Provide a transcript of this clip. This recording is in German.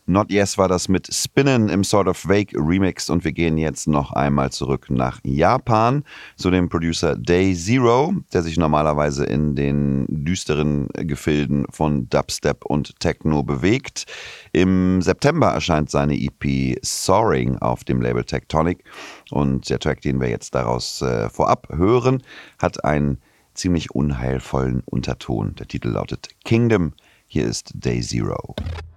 Not Yes war das mit Spinnen im Sort of Vague Remix und wir gehen jetzt noch einmal zurück nach Japan zu dem Producer Day Zero, der sich normalerweise in den düsteren Gefilden von Dubstep und Techno bewegt. Im September erscheint seine EP Soaring auf dem Label Tectonic und der Track, den wir jetzt daraus vorab hören, hat einen ziemlich unheilvollen Unterton. Der Titel lautet Kingdom. Hier ist Day Zero.